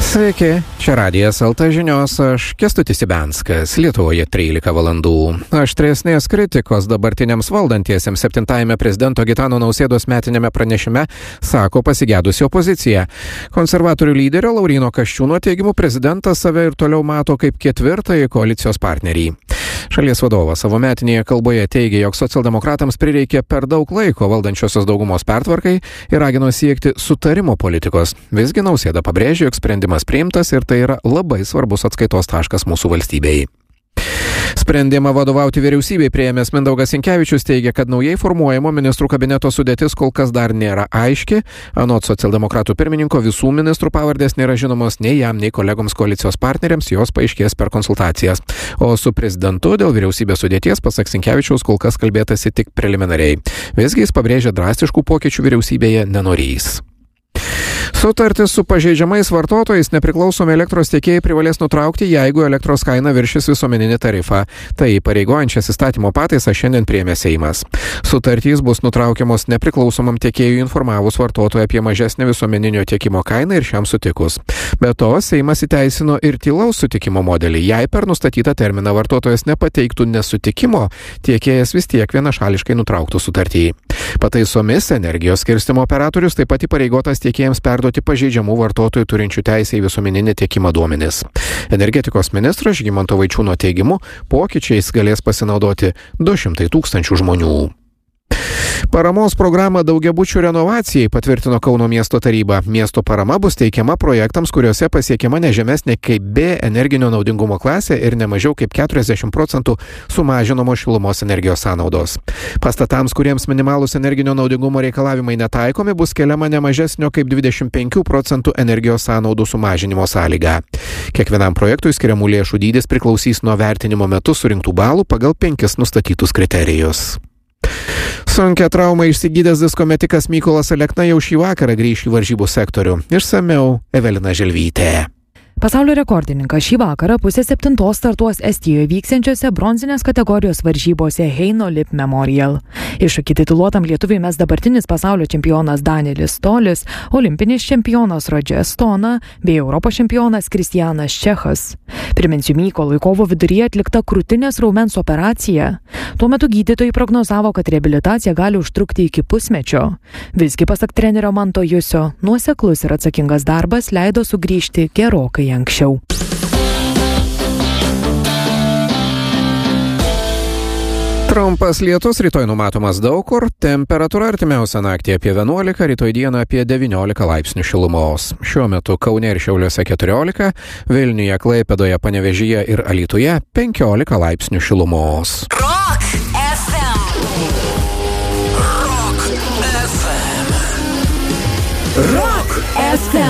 Sveiki, čia Radijas LT žinios, aš Kęstutis Ibenskas, Lietuvoje 13 valandų. Aštresnės kritikos dabartiniams valdantiesiems 7-ajame prezidento Gitano Nausėdos metinėme pranešime sako pasigedusi opozicija. Konservatorių lyderio Lauryno Kasčiūno teigimu prezidentas save ir toliau mato kaip ketvirtąjį koalicijos partnerį. Šalies vadovas savo metinėje kalboje teigė, jog socialdemokratams prireikė per daug laiko valdančiosios daugumos pertvarkai ir ragino siekti sutarimo politikos. Visgi Nausėda pabrėžė, jog sprendimas priimtas ir tai yra labai svarbus atskaitos taškas mūsų valstybei. Sprendimą vadovauti vyriausybei priėmęs Mindaugas Sinkevičius teigia, kad naujai formuojamo ministrų kabineto sudėtis kol kas dar nėra aiški. Anot socialdemokratų pirmininko visų ministrų pavardės nėra žinomos nei jam, nei kolegoms koalicijos partneriams, jos paaiškės per konsultacijas. O su prezidentu dėl vyriausybės sudėties, pasak Sinkevičiaus, kol kas kalbėtasi tik preliminariai. Visgi jis pabrėžia drastiškų pokyčių vyriausybėje nenorės. Sutartis su pažeidžiamais vartotojais nepriklausomi elektros tiekėjai privalės nutraukti, jeigu elektros kaina viršys visuomeninį tarifą. Tai įpareigojančias įstatymo pataisą šiandien priėmė Seimas. Sutartys bus nutraukiamos nepriklausomam tiekėjui informavus vartotoją apie mažesnę visuomeninio tiekimo kainą ir šiam sutikus. Be to, Seimas įteisino ir tylaus sutikimo modelį. Jei per nustatytą terminą vartotojas nepateiktų nesutikimo, tiekėjas vis tiek vienašališkai nutrauktų sutartį. Pataisomis energijos skirstymo operatorius taip pat įpareigotas tiekėjams perduoti pažeidžiamų vartotojų turinčių teisę į visuomeninį tiekimą duomenis. Energetikos ministras Žygimanto Vaičiūno teigimu, pokyčiais galės pasinaudoti 200 000 žmonių. Paramos programą daugiabučių renovacijai patvirtino Kauno miesto taryba. Miesto parama bus teikiama projektams, kuriuose pasiekiama ne žemesnė kaip B energinio naudingumo klasė ir ne mažiau kaip 40% sumažinamos šilumos energijos sąnaudos. Pastatams, kuriems minimalūs energinio naudingumo reikalavimai netaikomi, bus keliama ne mažesnio kaip 25% energijos sąnaudų sumažinimo sąlyga. Kiekvienam projektui skiriamų lėšų dydis priklausys nuo vertinimo metu surinktų balų pagal 5 nustatytus kriterijus. Sunkia trauma išsigydęs diskometikas Mykolas Alekna jau šį vakarą grįš į varžybų sektorių. Išsamiau Evelina Želvytė. Pasaulio rekordininkas šį vakarą 6:30 startuos Estijoje vyksiančiose bronzinės kategorijos varžybose Heino Lip Memorial. Iššūkį tituluotam lietuviui mes dabartinis pasaulio čempionas Danielis Tolis, olimpinis čempionas Rodžer Stona bei Europos čempionas Kristianas Čechas. Priminsiu, Mykolui kovo viduryje atlikta krūtinės raumens operacija. Tuo metu gydytojai prognozavo, kad reabilitacija gali užtrukti iki pusmečio. Visgi, pasak trenerio Manto Jusio, nuoseklus ir atsakingas darbas leido sugrįžti gerokai anksčiau. Trumpas lietus rytoj numatomas daug kur, temperatūra artimiausią naktį apie 11, rytoj dieną apie 19 laipsnių šilumos. Šiuo metu Kaune ir Šiauliuose 14, Vilniuje, Klaipėdoje, Panevėžyje ir Alytuje 15 laipsnių šilumos. Rock FM. Rock FM. Rock